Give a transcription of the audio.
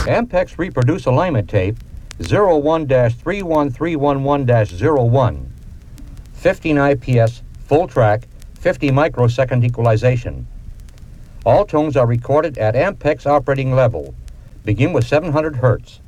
Ampex reproduce alignment tape 01-31311-01, 15 IPS, full track, 50 microsecond equalization. All tones are recorded at Ampex operating level. Begin with 700 Hertz.